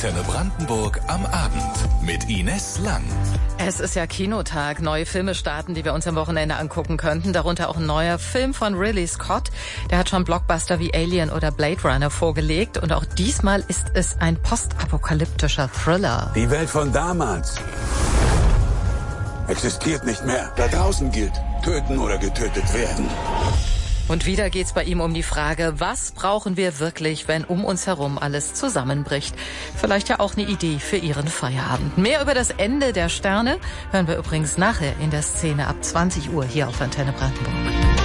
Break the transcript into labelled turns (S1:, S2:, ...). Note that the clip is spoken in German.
S1: Antenne Brandenburg am Abend mit Ines Lang.
S2: Es ist ja Kinotag. Neue Filme starten, die wir uns am Wochenende angucken könnten. Darunter auch ein neuer Film von Ridley Scott. Der hat schon Blockbuster wie Alien oder Blade Runner vorgelegt. Und auch diesmal ist es ein postapokalyptischer Thriller.
S3: Die Welt von damals existiert nicht mehr. Da draußen gilt, töten oder getötet werden.
S2: Und wieder geht's bei ihm um die Frage, was brauchen wir wirklich, wenn um uns herum alles zusammenbricht? Vielleicht ja auch eine Idee für Ihren Feierabend. Mehr über das Ende der Sterne hören wir übrigens nachher in der Szene ab 20 Uhr hier auf Antenne Brandenburg.